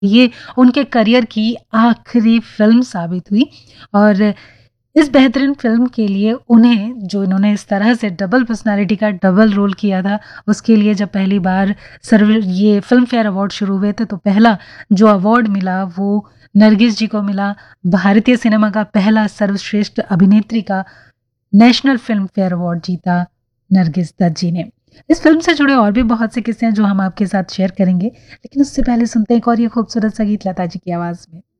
ये उनके करियर की आखिरी फ़िल्म साबित हुई और इस बेहतरीन फ़िल्म के लिए उन्हें जो इन्होंने इस तरह से डबल पर्सनैलिटी का डबल रोल किया था, उसके लिए जब पहली बार ये फ़िल्म फेयर अवार्ड शुरू हुए थे, तो पहला जो अवार्ड मिला वो नरगिस जी को मिला। भारतीय सिनेमा का पहला सर्वश्रेष्ठ अभिनेत्री का नेशनल फ़िल्म फेयर अवार्ड जीता नरगिस दत्त जी ने। इस फ़िल्म से जुड़े और भी बहुत से किस्से हैं जो हम आपके साथ शेयर करेंगे, लेकिन उससे पहले सुनते हैं एक और ये खूबसूरत सा गीत लता जी की आवाज़ में।